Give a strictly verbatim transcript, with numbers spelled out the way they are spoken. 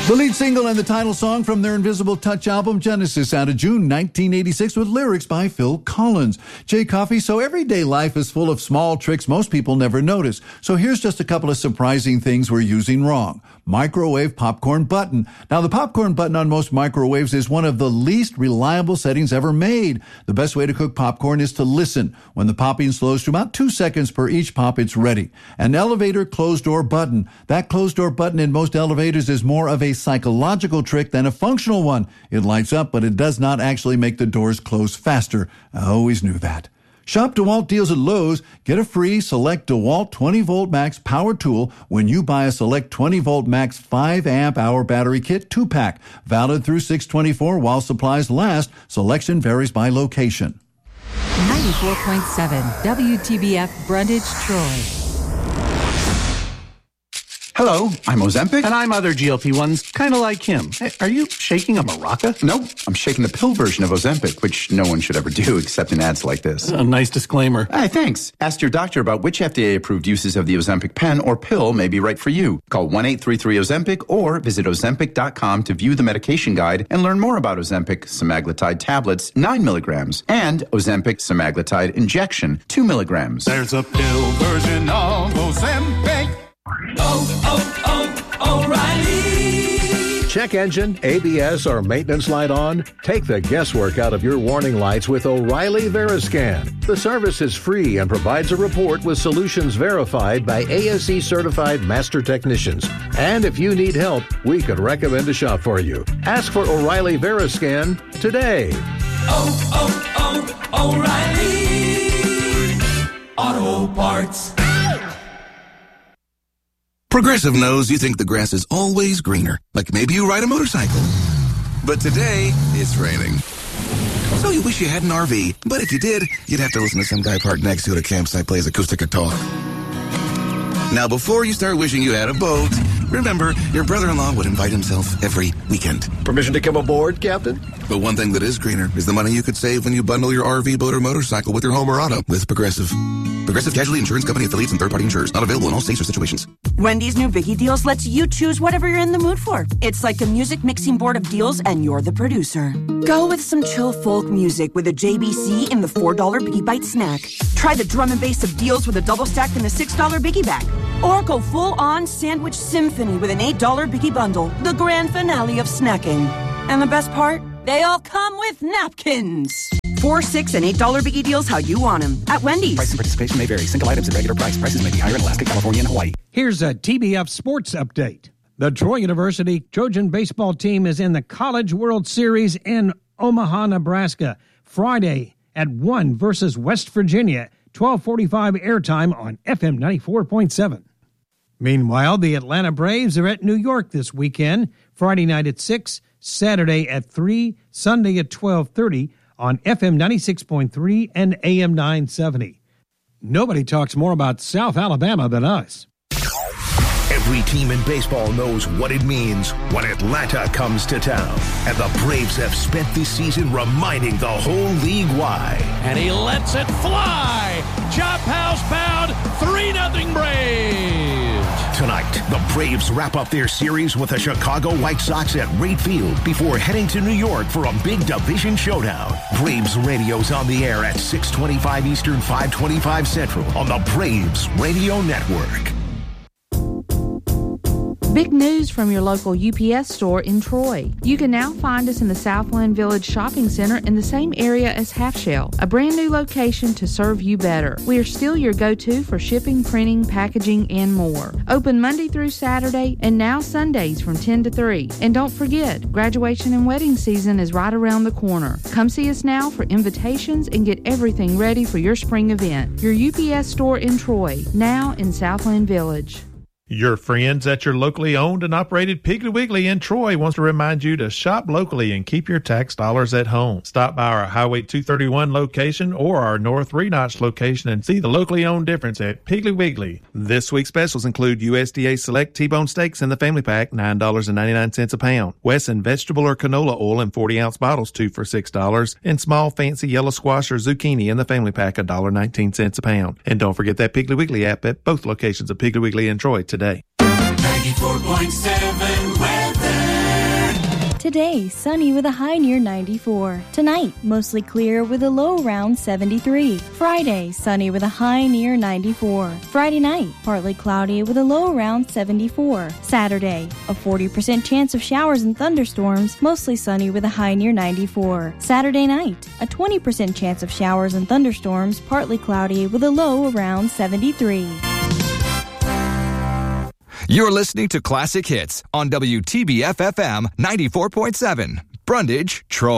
The lead single and the title song from their Invisible Touch album, Genesis, out of June nineteen eighty-six, with lyrics by Phil Collins. Jay Coffey, so everyday life is full of small tricks most people never notice. So here's just a couple of surprising things we're using wrong. Microwave popcorn button. Now, the popcorn button on most microwaves is one of the least reliable settings ever made. The best way to cook popcorn is to listen. When the popping slows to about two seconds per each pop, it's ready. An elevator closed door button. That closed door button in most elevators is more of a psychological trick than a functional one. It lights up, but it does not actually make the doors close faster. I always knew that. Shop DeWalt deals at Lowe's. Get a free Select DeWalt twenty volt max power tool when you buy a Select twenty volt max five amp hour battery kit two pack. Valid through six twenty-four while supplies last. Selection varies by location. ninety-four point seven W T B F Brundage, Troy. Hello, I'm Ozempic. And I'm other G L P ones, kind of like him. Hey, are you shaking a maraca? No, I'm shaking the pill version of Ozempic, which no one should ever do except in ads like this. A nice disclaimer. Hey, thanks. Ask your doctor about which F D A-approved uses of the Ozempic pen or pill may be right for you. Call one eight three three Ozempic or visit ozempic dot com to view the medication guide and learn more about Ozempic semaglutide tablets, nine milligrams, and Ozempic semaglutide injection, two milligrams. There's a pill version of Ozempic. Oh, oh, oh, O'Reilly. Check engine, A B S, or maintenance light on? Take the guesswork out of your warning lights with O'Reilly Veriscan. The service is free and provides a report with solutions verified by A S E-certified master technicians. And if you need help, we could recommend a shop for you. Ask for O'Reilly Veriscan today. Oh, oh, oh, O'Reilly Auto Parts. Progressive knows you think the grass is always greener, like maybe you ride a motorcycle. But today, it's raining. So you wish you had an R V, but if you did, you'd have to listen to some guy parked next to you at a campsite plays acoustic guitar. Now, before you start wishing you had a boat, remember, your brother-in-law would invite himself every weekend. Permission to come aboard, Captain? But one thing that is greener is the money you could save when you bundle your R V, boat, or motorcycle with your home or auto with Progressive. Progressive Casualty Insurance Company affiliates and third-party insurers. Not available in all states or situations. Wendy's new Vicky Deals lets you choose whatever you're in the mood for. It's like a music mixing board of deals, and you're the producer. Go with some chill folk music with a J B C in the four dollar Biggie Bite snack. Try the drum and bass of deals with a double stack in the six dollar Biggie Bag. Or go full-on sandwich symphony with an eight dollar Biggie Bundle. The grand finale of snacking. And the best part? They all come with napkins. Four, six, and eight dollar Biggie Deals how you want them at Wendy's. Price and participation may vary. Single items at regular price. Prices may be higher in Alaska, California, and Hawaii. Here's a T B F sports update. The Troy University Trojan baseball team is in the College World Series in Omaha, Nebraska, Friday at one versus West Virginia, twelve forty-five airtime on F M ninety-four point seven. Meanwhile, the Atlanta Braves are at New York this weekend, Friday night at six, Saturday at three, Sunday at twelve thirty on F M ninety-six point three and A M nine seventy. Nobody talks more about South Alabama than us. Every team in baseball knows what it means when Atlanta comes to town. And the Braves have spent this season reminding the whole league why. And he lets it fly. Chop house bound, three nothing Braves. Tonight, the Braves wrap up their series with the Chicago White Sox at Wright Field before heading to New York for a big division showdown. Braves Radio's on the air at six twenty-five Eastern, five twenty-five Central on the Braves Radio Network. Big news from your local U P S store in Troy. You can now find us in the Southland Village Shopping Center in the same area as Half Shell, a brand new location to serve you better. We are still your go-to for shipping, printing, packaging, and more. Open Monday through Saturday and now Sundays from ten to three. And don't forget, graduation and wedding season is right around the corner. Come see us now for invitations and get everything ready for your spring event. Your U P S store in Troy, now in Southland Village. Your friends at your locally owned and operated Piggly Wiggly in Troy wants to remind you to shop locally and keep your tax dollars at home. Stop by our Highway two thirty-one location or our North Three Notch location and see the locally owned difference at Piggly Wiggly. This week's specials include U S D A Select T-Bone Steaks in the family pack, nine dollars and ninety-nine cents a pound. Wesson vegetable or canola oil in forty ounce bottles, two for six dollars. And small fancy yellow squash or zucchini in the family pack, one dollar and nineteen cents a pound. And don't forget that Piggly Wiggly app at both locations of Piggly Wiggly in Troy today. ninety-four point seven weather. Today, sunny with a high near ninety-four. Tonight, mostly clear with a low around seventy-three. Friday, sunny with a high near ninety-four. Friday night, partly cloudy with a low around seventy-four. Saturday, a forty percent chance of showers and thunderstorms, mostly sunny with a high near ninety-four. Saturday night, a twenty percent chance of showers and thunderstorms, partly cloudy with a low around seventy-three. You're listening to Classic Hits on W T B F F M ninety-four point seven, Brundage, Troy.